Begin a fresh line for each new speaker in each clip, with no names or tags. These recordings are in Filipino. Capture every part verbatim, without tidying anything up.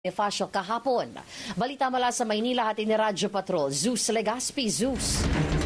Bonifacio kahapon. Balita mula sa Maynila, hatid ni Radyo Patrol, Zeus Legaspi. Zeus.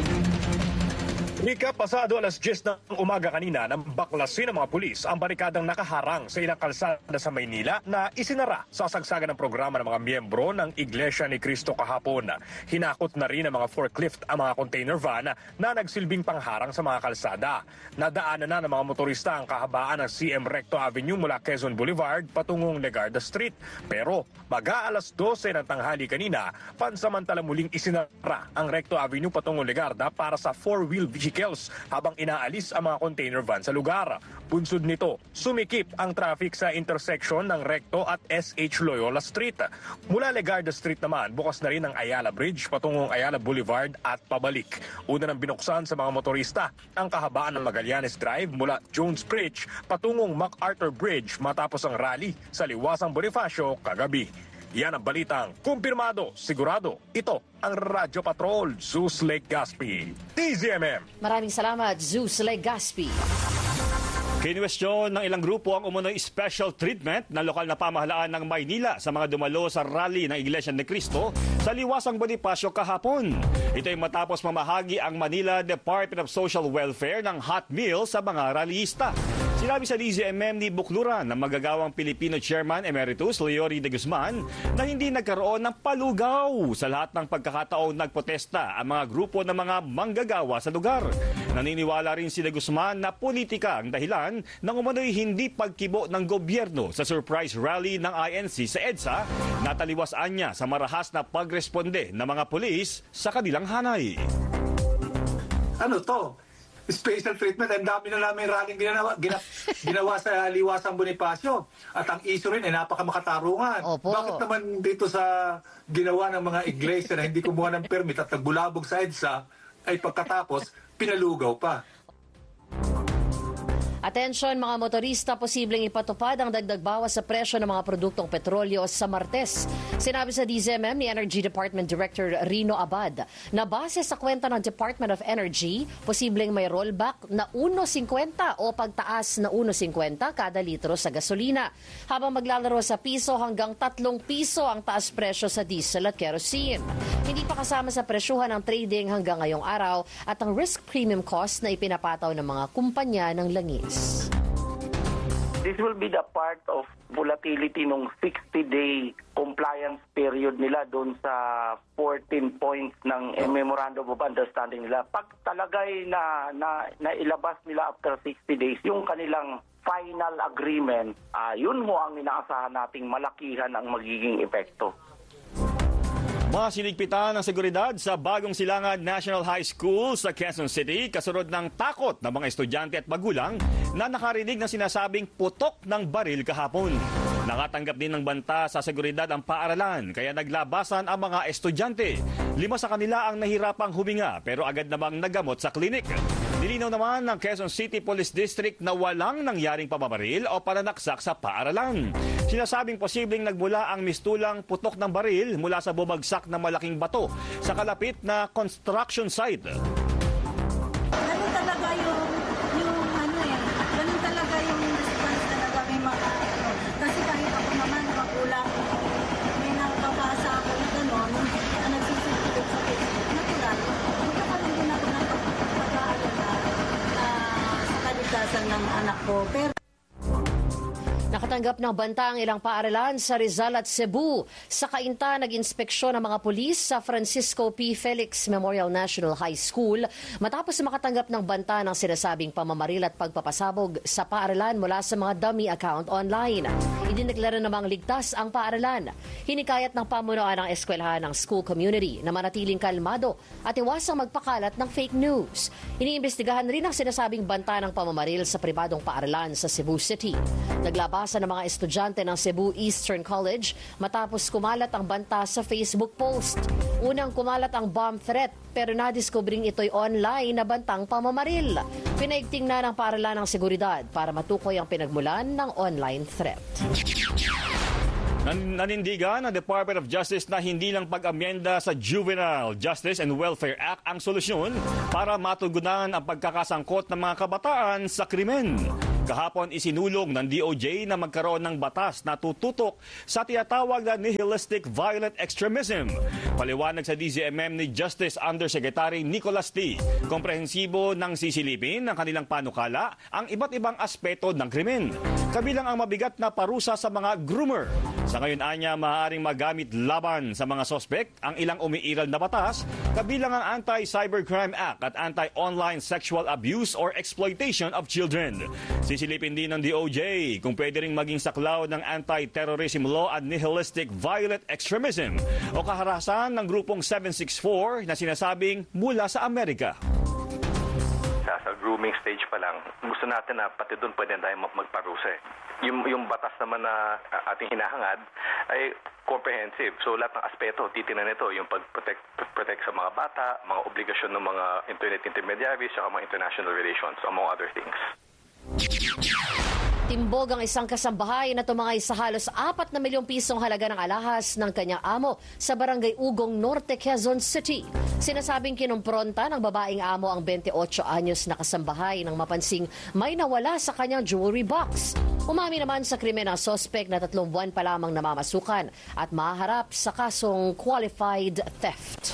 Ika, pasado alas diyes ng umaga kanina nang baklasin ng mga pulis ang barikadang nakaharang sa ilang kalsada sa Maynila na isinara sa sagsagan ng programa ng mga miyembro ng Iglesia ni Cristo kahapon. Hinakot na rin ng mga forklift ang mga container van na nagsilbing pangharang sa mga kalsada. Nadaanan na ng mga motorista ang kahabaan ng C M Recto Avenue mula Quezon Boulevard patungong Legarda Street. Pero mag-aalas dose ng tanghali kanina, pansamantala muling isinara ang Recto Avenue patungong Legarda para sa four-wheel vehicles habang inaalis ang mga container van sa lugar. Bunsod nito, sumikip ang traffic sa intersection ng Recto at S H Loyola Street. Mula Legarda Street naman, bukas na rin ang Ayala Bridge patungong Ayala Boulevard at pabalik. Una nang binuksan sa mga motorista ang kahabaan ng Magallanes Drive mula Jones Bridge patungong MacArthur Bridge matapos ang rally sa Liwasang Bonifacio kagabi. Yan ang balitang kumpirmado, sigurado. Ito ang Radyo Patrol, Zeus Legaspi. T Z M M.
Maraming salamat, Zeus Legaspi.
Kinwestiyon ng ilang grupo ang umunoy special treatment ng lokal na pamahalaan ng Maynila sa mga dumalo sa rally ng Iglesia ni Cristo sa Liwasang Bonifacio kahapon. Ito ay matapos mamahagi ang Manila Department of Social Welfare ng hot meal sa mga rallyista. Sinabi sa D Z M M ni Bukluran ng magagawang Pilipino Chairman Emeritus Leory de Guzman na hindi nagkaroon ng palugaw sa lahat ng pagkakataong nagprotesta ang mga grupo ng mga manggagawa sa lugar. Naniniwala rin si de Guzman na politika ang dahilan ng umano'y hindi pagkibo ng gobyerno sa surprise rally ng I N C sa EDSA na taliwasan niya sa marahas na pagresponde ng mga pulis sa kanilang hanay.
Ano to? Special treatment. Ang dami na namin rallying ginawa, gina, ginawa sa Liwasang Bonifacio. At ang issue rin ay napakamakatarungan.
Opo.
Bakit naman dito sa ginawa ng mga iglesia na hindi kumuha ng permit at nagbulabog sa EDSA ay pagkatapos pinalugaw pa?
Atensyon mga motorista, posibleng ipatupad ang dagdag bawas sa presyo ng mga produktong petrolyo sa Martes. Sinabi sa D Z M M ni Energy Department Director Rino Abad na base sa kwenta ng Department of Energy, posibleng may rollback na one fifty o pagtaas na one fifty kada litro sa gasolina. Habang maglalaro sa piso hanggang tatlong piso ang taas presyo sa diesel at kerosene. Hindi pa kasama sa presyuhan ng trading hanggang ngayong araw at ang risk premium cost na ipinapataw ng mga kumpanya ng langis.
This will be the part of volatility nung sixty-day compliance period nila doon sa fourteen points ng eh, Memorandum of Understanding nila. Pag talagay na, na, na ilabas nila after sixty days, yung kanilang final agreement, uh, yun mo ang inaasahan nating malakihan ang magiging epekto.
Mga sinigpitan ng seguridad sa Bagong Silangan National High School sa Quezon City kasunod ng takot ng mga estudyante at magulang na nakarinig ng sinasabing putok ng baril kahapon. Nakatanggap din ng banta sa seguridad ang paaralan kaya naglabasan ang mga estudyante. Lima sa kanila ang nahirapang huminga pero agad namang nagamot sa klinik. Nilinaw naman ng Quezon City Police District na walang nangyaring pamamaril o pananaksak sa paaralan. Sinasabing posibleng nagmula ang mistulang putok ng baril mula sa bumagsak na malaking bato sa kalapit na construction site.
Ganun talaga yung, yung ano eh, ganun talaga yung response talaga may mga ano. Kasi kahit ako naman magulang, may nakabasa ako na gano'n, na nagsusulit sa Facebook, natural. Magkakaroon din ako ng pag-aalala uh, sa kaligtasan ng anak ko. Pero
Nakatanggap ng banta ang ilang paaralan sa Rizal at Cebu. Sa Cainta, nag-inspeksyon ng mga pulis sa Francisco P. Felix Memorial National High School matapos makatanggap ng banta ng sinasabing pamamaril at pagpapasabog sa paaralan mula sa mga dummy account online. Idineklara namang ligtas ang paaralan. Hinikayat ng pamunuan ng eskwelahan ng school community na manatiling kalmado at iwasang magpakalat ng fake news. Iniimbestigahan rin ang sinasabing banta ng pamamaril sa pribadong paaralan sa Cebu City. Naglabas ng mga estudyante ng Cebu Eastern College matapos kumalat ang banta sa Facebook post. Unang kumalat ang bomb threat pero nadiskubring ito'y online na bantang pamamaril. Pinaigting na ng paaralan ng seguridad para matukoy ang pinagmulan ng online threat.
Nanindigan ng Department of Justice na hindi lang pag-amyenda sa Juvenile Justice and Welfare Act ang solusyon para matugunan ang pagkakasangkot ng mga kabataan sa krimen. Kahapon isinulong ng D O J na magkaroon ng batas na tututok sa tinatawag na nihilistic violent extremism. Paliwanag sa D Z M M ni Justice Undersecretary Nicholas T. Komprehensibo ng sisilipin ng kanilang panukala ang iba't ibang aspeto ng krimen. Kabilang ang mabigat na parusa sa mga groomer. Sa ngayon anya, maaaring magamit laban sa mga sospek ang ilang umiiral na batas, kabilang ang Anti-Cybercrime Act at Anti-Online Sexual Abuse or Exploitation of Children. Sisilipin din ng D O J kung pwede ring maging saklaw ng Anti-Terrorism Law at Nihilistic Violent Extremism o kaharasan ng grupong seven six four na sinasabing mula sa Amerika.
Sa, sa grooming stage pa lang, gusto natin na pati doon pwede tayo magparusa. Yung, yung batas naman na ating hinahangad ay comprehensive. So lahat ng aspeto, titinan nito, yung pag-protect protect sa mga bata, mga obligasyon ng mga internet intermediaries, at mga international relations, among other things.
Timbog ang isang kasambahay na tumangay sa halos apat na milyong pisong halaga ng alahas ng kanyang amo sa Barangay Ugong Norte, Quezon City. Sinasabing kinumpronta ng babaeng amo ang twenty-eight anyos na kasambahay nang mapansing may nawala sa kanyang jewelry box. Umami naman sa krimen ang sospek na tatlong buwan pa lamang namamasukan at maharap sa kasong qualified theft.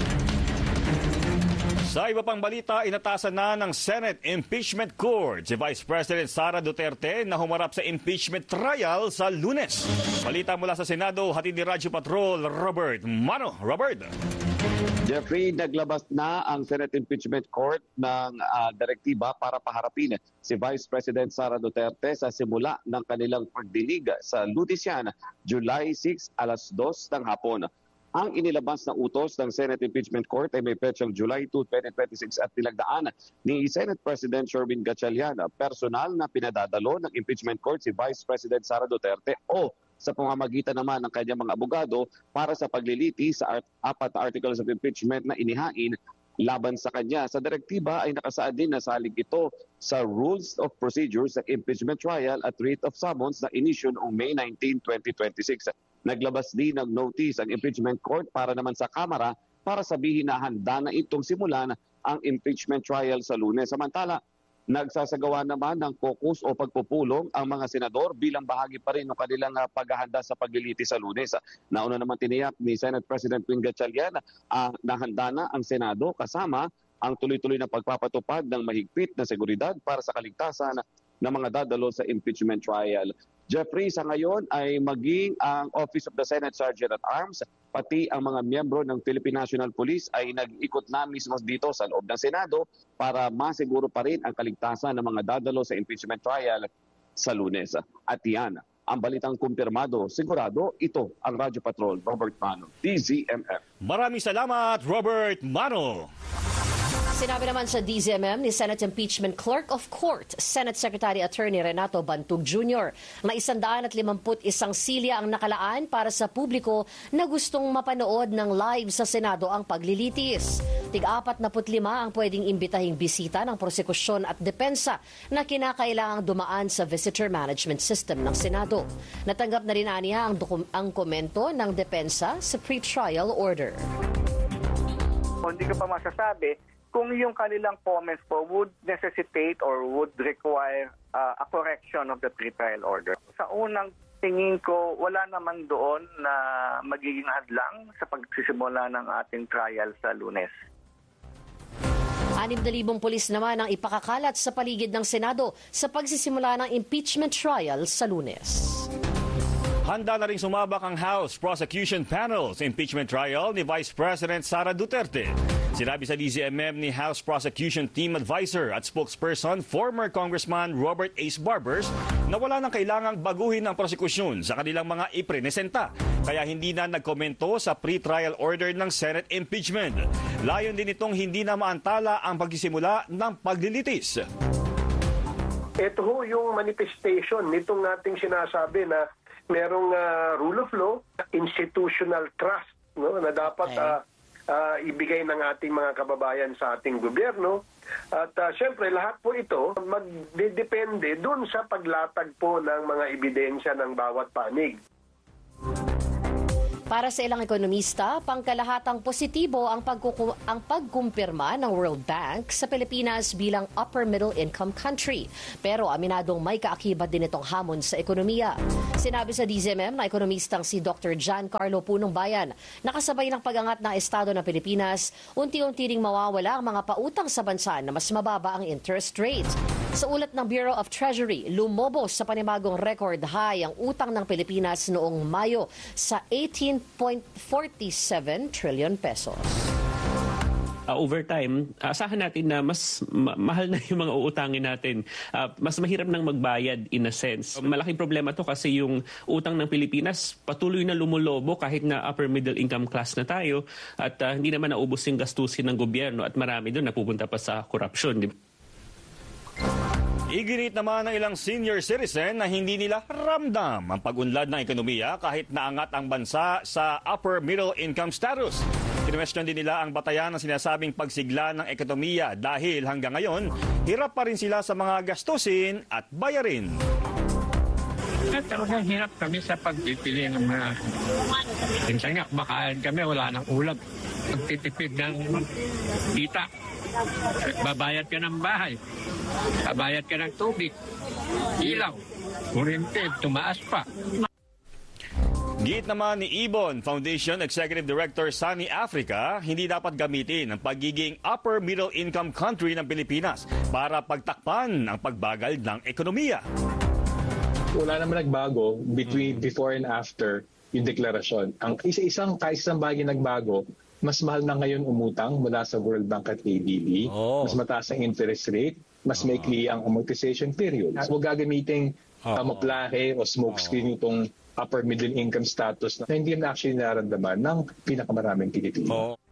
Sa iba pang balita, inatasan na ng Senate Impeachment Court si Vice President Sara Duterte na humarap sa impeachment trial sa Lunes. Balita mula sa Senado, hatid ni Radyo Patrol Robert Mano. Robert.
Jeffrey, naglabas na ang Senate Impeachment Court ng uh, direktiba para paharapin si Vice President Sara Duterte sa simula ng kanilang pagdinig sa Lunes yan, July sixth, alas dos ng hapon. Ang inilabas na utos ng Senate Impeachment Court ay may petsang July second, twenty twenty-six at tinagdaan ni Senate President Sherwin Gatchalian personal na pinadadalo ng Impeachment Court si Vice President Sara Duterte o sa pamamagitan naman ng kanyang mga abogado para sa pagliliti sa art- apat na articles of impeachment na inihain laban sa kanya. Sa direktiba ay nakasaad din na salig ito sa Rules of Procedures sa Impeachment Trial at Writ of Summons na inisyu noong May nineteenth, twenty twenty-six. Naglabas din ng notice ang Impeachment Court para naman sa Kamara para sabihin na handa na itong simulan ang impeachment trial sa Lunes. Samantala, nagsasagawa naman ng caucus o pagpupulong ang mga senador bilang bahagi pa rin ng kanilang paghahanda sa pagliliti sa Lunes. Nauna naman tiniyak ni Senate President Win Gatchalian uh, na handa na ang Senado kasama ang tuloy-tuloy na pagpapatupad ng mahigpit na seguridad para sa kaligtasan ng mga dadalo sa impeachment trial. Jeffrey, sa ngayon ay maging ang Office of the Senate Sergeant at Arms, pati ang mga miyembro ng Philippine National Police ay nag-ikot na mismo dito sa loob ng Senado para masiguro pa rin ang kaligtasan ng mga dadalo sa impeachment trial sa Lunes. At yan, ang balitang kumpirmado, sigurado, ito ang Radyo Patrol, Robert Mano, D Z M M.
Maraming salamat, Robert Mano.
Sinabi naman sa D Z M M ni Senate Impeachment Clerk of Court, Senate Secretary Attorney Renato Bantug Junior na isandaan at limamput isang silya ang nakalaan para sa publiko na gustong mapanood ng live sa Senado ang paglilitis. Tig-apat na putlima ang pwedeng imbitahing bisita ng prosekusyon at depensa na kinakailangang dumaan sa visitor management system ng Senado. Natanggap na rin aniya ang, dokum- ang komento ng depensa sa pre-trial order.
Hindi ko pa masasabi kung yung kanilang comments po would necessitate or would require uh, a correction of the pre-trial order. Sa unang tingin ko, wala naman doon na magiging hadlang sa pagsisimula ng ating trial sa Lunes.
Anim na libong pulis naman ang ipakakalat sa paligid ng Senado sa pagsisimula ng impeachment trial sa Lunes.
Handa na rin sumabak ang House Prosecution Panel sa impeachment trial ni Vice President Sara Duterte. Sinabi sa D Z M M ni House Prosecution Team Advisor at spokesperson former Congressman Robert Ace Barbers na wala nang kailangang baguhin ang prosekusyon sa kanilang mga iprenesenta. Kaya hindi na nagkomento sa pre-trial order ng Senate impeachment. Layon din itong hindi na maantala ang pagsisimula ng paglilitis.
Ito ho yung manifestation nitong nating sinasabi na merong uh, rule of law, institutional trust, no, na dapat okay. uh, uh, ibigay ng ating mga kababayan sa ating gobyerno. At uh, syempre lahat po ito magdedepende dun sa paglatag po ng mga ebidensya ng bawat panig.
Para sa ilang ekonomista, pangkalahatang positibo ang, pagkuku- ang pagkumpirma ng World Bank sa Pilipinas bilang upper middle income country. Pero aminadong may kaakibat din itong hamon sa ekonomiya. Sinabi sa D Z M M na ekonomistang si Doctor Giancarlo Punong Bayan, nakasabay ng pag-angat ng estado ng Pilipinas, unti-unti ring mawawala ang mga pautang sa bansa na mas mababa ang interest rate. Sa ulat ng Bureau of Treasury, lumobos sa panibagong record high ang utang ng Pilipinas noong Mayo sa eighteen point four seven trillion pesos.
Uh, over time, asahan natin na mas ma- mahal na yung mga uutangin natin. Uh, mas mahirap nang magbayad in a sense. Malaking problema to kasi yung utang ng Pilipinas patuloy na lumulobo kahit na upper middle income class na tayo at uh, hindi naman naubos yung gastusin ng gobyerno at marami doon napupunta pa sa corruption. Di ba?
Iginit naman ng ilang senior citizen na hindi nila ramdam ang pag-unlad ng ekonomiya kahit naangat ang bansa sa upper middle income status. Kinwestiyon din nila ang batayan ng sinasabing pagsigla ng ekonomiya dahil hanggang ngayon, hirap pa rin sila sa mga gastusin at bayarin.
At talagang hirap kami sa pagpipili ng mga... Minsan nga, kumakain kami, wala nang ulam. Pagtitipid ng kita. Babayad ka ng bahay. Babayad ka ng tubig. Ilaw. Kuryente, tumaas pa.
Git naman ni Ibon Foundation Executive Director Sunny Africa, hindi dapat gamitin ang pagiging upper middle income country ng Pilipinas para pagtakpan ang pagbagal ng ekonomiya.
Wala naman nagbago between before and after yung deklarasyon. Ang isa-isang kaisang bagay nagbago, mas mahal na ngayon umutang mula sa World Bank at A D B. Oh. Mas mataas ang interest rate, mas oh. maikli ang amortization period. So, huwag gagamiting kamuflahe oh. o smokescreen itong upper middle income status na hindi na actually nararamdaman ng pinakamaraming Pilipino. Oh.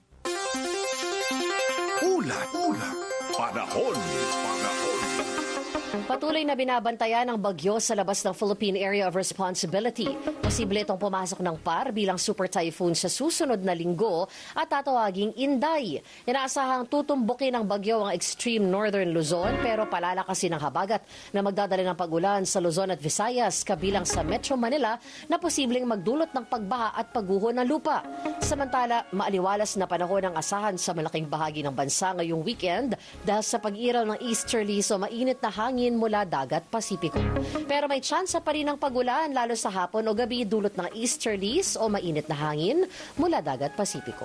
Ulat, ulat, panahon, panahon.
Patuloy na binabantayan ng bagyo sa labas ng Philippine Area of Responsibility. Posible itong pumasok ng P A R bilang super typhoon sa susunod na linggo at tatawaging Inday. Inaasahang tutumbukin ng bagyo ang extreme northern Luzon pero palalakasin ang habagat na magdadala ng pag-ulan sa Luzon at Visayas kabilang sa Metro Manila na posibleng magdulot ng pagbaha at pagguho ng lupa. Samantala, maaliwalas na panahon ang asahan sa malaking bahagi ng bansa ngayong weekend dahil sa pag-iraw ng easterlies o mainit na hangin mula dagat Pasipiko. Pero may tsansa pa rin ng pag-ulan lalo sa hapon o gabi dulot ng easterlies o mainit na hangin mula dagat Pasipiko.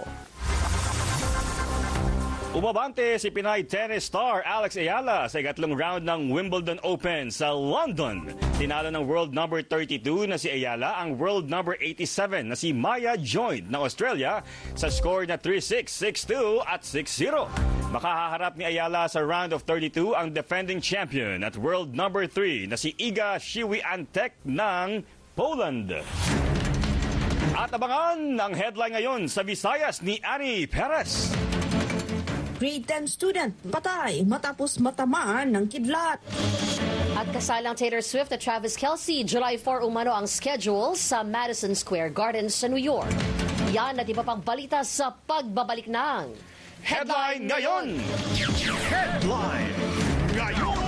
Umabante si Pinay tennis star Alex Ayala sa ikatlong round ng Wimbledon Open sa London. Tinalo ng world number thirty-two na si Ayala ang world number eighty-seven na si Maya Joint ng Australia sa score na three six, six two at six zero. Makahaharap ni Ayala sa round of thirty-two ang defending champion at world number three na si Iga Świątek ng Poland. At abangan ang headline ngayon sa Visayas ni Annie Perez.
Grade ten student patay matapos matamaan ng kidlat.
At kasalang Taylor Swift at Travis Kelce, July four umano ang schedule sa Madison Square Garden sa New York. Yan at iba pang balita sa pagbabalik ng
Headline Ngayon!
Headline Ngayon!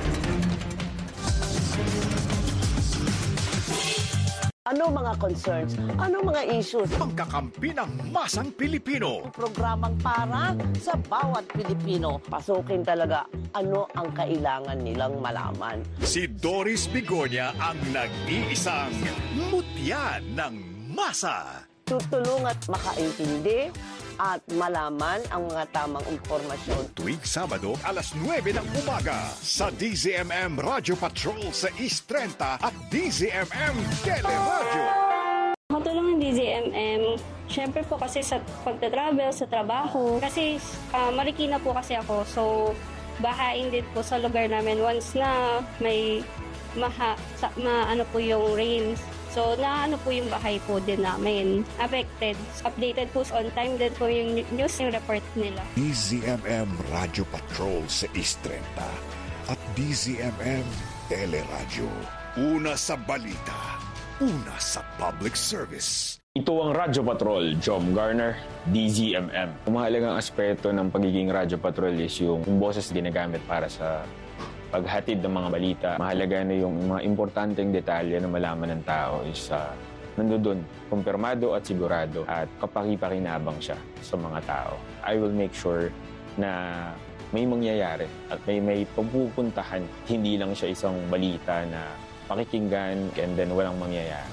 Ano mga concerns? Ano mga issues?
Pangkakampi ng masang Pilipino.
Programang para sa bawat Pilipino. Pasukin talaga ano ang kailangan nilang malaman.
Si Doris Bigonya ang nag-iisang mutya ng masa.
Tutulong at makaintindi at malaman ang mga tamang impormasyon.
Tuwing Sabado, alas nuwebe ng umaga sa D Z M M Radio Patrol sa East thirty at D Z M M Teleradio.
Matulong ng D Z M M, syempre po kasi sa pagta-travel, sa trabaho. Kasi uh, Marikina po kasi ako, so bahain din po sa lugar namin once na may maha, sa, ma, ano po yung rains. So, naano po yung bahay po din namin. Affected. Updated po on time din po yung news yung report nila.
D Z M M Radio Patrol sa East thirty at D Z M M Teleradio. Una sa balita. Una sa public service.
Ito ang Radyo Patrol, Jom Garner, D Z M M. Ang mahalagang aspeto ng pagiging Radyo Patrol is yung boses ginagamit para sa paghatid ng mga balita. Mahalaga na yung mga importanteng detalye na malaman ng tao is uh, nandoon, kumpirmado at sigurado at kapaki-pakinabang siya sa mga tao. I will make sure na may mangyayari at may may pagpupuntahan. Hindi lang siya isang balita na pakikinggan and then walang mangyayari.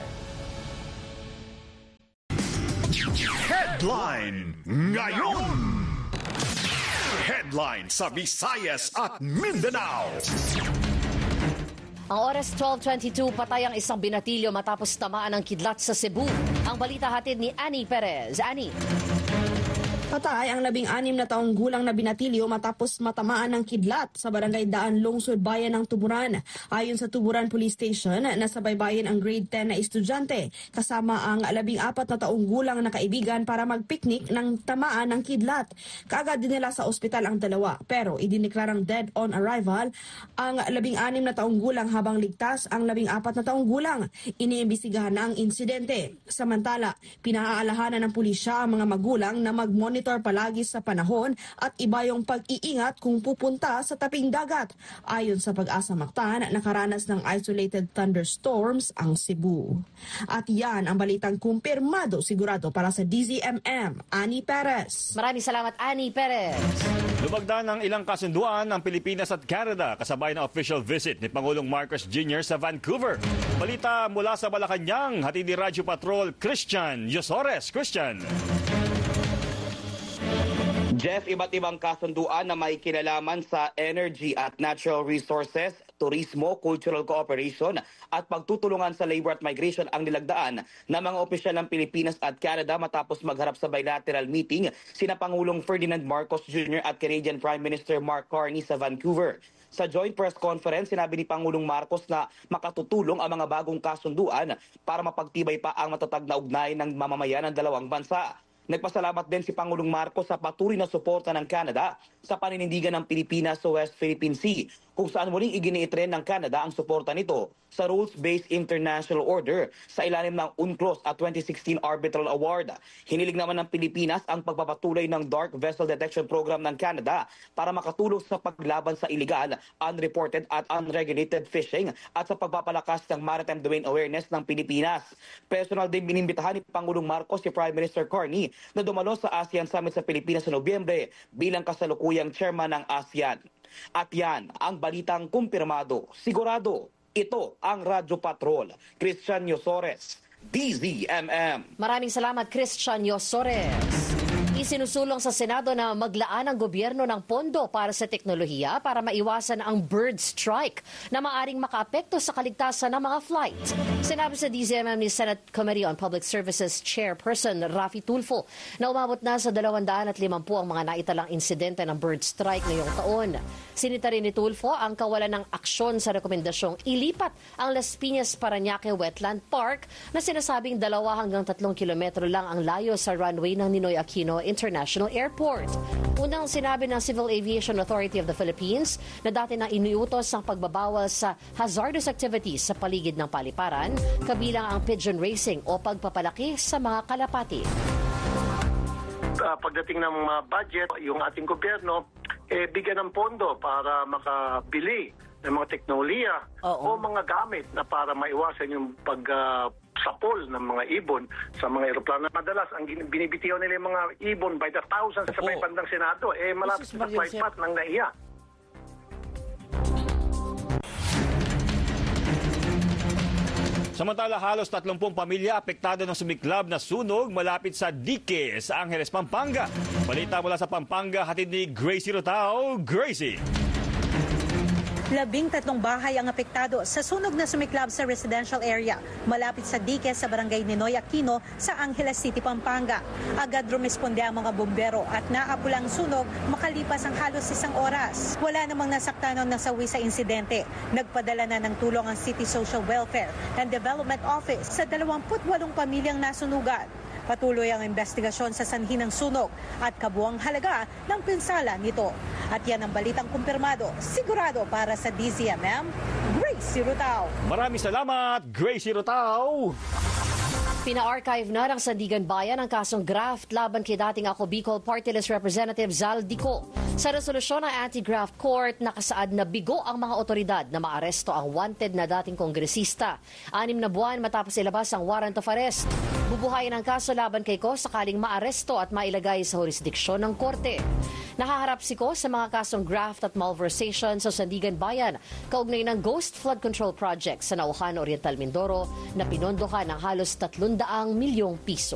Headline ngayon! Headline sa Visayas at Mindanao.
Ang oras twelve twenty-two, patay ang isang binatilyo matapos tamaan ng kidlat sa Cebu. Ang balita hatid ni Annie Perez. Annie.
Patay ang labing-anim na taong gulang na binatilyo matapos matamaan ng kidlat sa barangay Daan, Lungsod, Bayan ng Tuburan. Ayon sa Tuburan Police Station, nasa baybayin ang grade ten na estudyante kasama ang labing-apat na taong gulang na kaibigan para magpiknik ng tamaan ng kidlat. Kaagad dinala sa ospital ang dalawa pero idineklarang dead on arrival ang labing-anim na taong gulang habang ligtas ang labing-apat na taong gulang. Iniimbestigahan na ang insidente. Samantala, pinaaalahanan ng pulisya ang mga magulang na mag-monitor monitor palagi sa panahon at iba yung pag-iingat kung pupunta sa taping dagat. Ayon sa Pag-asa Mactan, nakaranas ng isolated thunderstorms ang Cebu. At yan ang balitang kumpirmado sigurado para sa D Z M M. Annie Perez.
Maraming salamat, Annie Perez.
Lumagda ng ilang kasunduan ng Pilipinas at Canada kasabay ng official visit ni Pangulong Marcos Junior sa Vancouver. Balita mula sa Malacanang, hatid ni Radyo Patrol Christian Yosores. Christian.
Jeff, iba't ibang kasunduan na may kinalaman sa energy at natural resources, turismo, cultural cooperation at pagtutulungan sa labor at migration ang nilagdaan ng mga opisyal ng Pilipinas at Canada matapos magharap sa bilateral meeting sina Pangulong Ferdinand Marcos Junior at Canadian Prime Minister Mark Carney sa Vancouver. Sa joint press conference, sinabi ni Pangulong Marcos na makatutulong ang mga bagong kasunduan para mapagtibay pa ang matatag na ugnayan ng mamamayan ng dalawang bansa. Nagpasalamat din si Pangulong Marcos sa patuloy na suporta ng Canada sa paninindigan ng Pilipinas sa West Philippine Sea, kung saan muling iginiitren ng Canada ang suporta nito sa Rules-Based International Order sa ilalim ng UNCLOS at twenty sixteen Arbitral Award. Hinilig naman ng Pilipinas ang pagpapatuloy ng Dark Vessel Detection Program ng Canada para makatulong sa paglaban sa illegal, unreported at unregulated fishing at sa pagpapalakas ng maritime domain awareness ng Pilipinas. Personal din binimbitahan ni Pangulong Marcos si Prime Minister Carney na dumalo sa ASEAN Summit sa Pilipinas sa Nobyembre bilang kasalukuyang chairman ng ASEAN. At yan ang balitang kumpirmado, sigurado. Ito ang Radyo Patrol. Christian Yosores, D Z M M.
Maraming salamat, Christian Yosores. Isinusulong sa Senado na maglaan ang gobyerno ng pondo para sa teknolohiya para maiwasan ang bird strike na maaring makaapekto sa kaligtasan ng mga flight. Sinabi sa D Z M M ni Senate Committee on Public Services Chairperson Raffy Tulfo na umabot na sa dalawang daan at limampu ang mga naitalang insidente ng bird strike ngayong taon. Sinita rin ni Tulfo ang kawalan ng aksyon sa rekomendasyong ilipat ang Las Piñas Parañaque Wetland Park na sinasabing dalawa hanggang tatlong kilometro lang ang layo sa runway ng Ninoy Aquino International Airport. Unang sinabi ng Civil Aviation Authority of the Philippines na dati na iniutos ang pagbabawal sa hazardous activities sa paligid ng paliparan, kabilang ang pigeon racing o pagpapalaki sa mga kalapati.
Uh, pagdating ng uh, budget, yung ating gobyerno, eh, bigyan ng pondo para makabili ng mga teknolohiya o mga gamit na para maiwasan yung pag uh, sapol ng mga ibon sa mga eroplano. Madalas, ang binibitiyo nila yung mga ibon by the thousands sa may bandang Senado, eh malapit sa flight path ng naiya.
Samantala, halos tatlumpung pamilya apektado ng sumiklab na sunog malapit sa Dique sa Angeles, Pampanga. Balita mula sa Pampanga, hatid ni Gracie Rotao. Gracie!
Labing tatlong bahay ang apektado sa sunog na sumiklab sa residential area malapit sa Dique sa barangay Ninoy Aquino sa Angeles City, Pampanga. Agad rumisponde ang mga bombero at naapula ang sunog makalipas ang halos isang oras. Wala namang nasaktan o nasawi sa insidente. Nagpadala na ng tulong ang City Social Welfare and Development Office sa dalawamput walong pamilyang nasunugan. Patuloy ang investigasyon sa sanhi ng sunog at kabuang halaga ng pinsala nito. At yan ang balitang kumpirmado, sigurado para sa D Z M M, Gracie Rotao.
Maraming salamat, Gracie Rotao.
Pina-archive na ng Sandigan Bayan ang kasong graft laban kay dating ako Bicol Party List Representative Zal Dico. Sa resolusyon ng Anti-Graft Court, nakasaad na bigo ang mga otoridad na maaresto ang wanted na dating kongresista. Anim na buwan matapos ilabas ang warrant of arrest. Bubuhayin ang kaso laban kay Ko sakaling maaresto at mailagay sa jurisdiksyon ng korte. Nahaharap si Ko sa mga kasong graft at malversation sa Sandigan Bayan kaugnay ng Ghost Flood Control Project sa Nauhan, Oriental Mindoro na pinondohan ng halos tatlong daang milyong piso.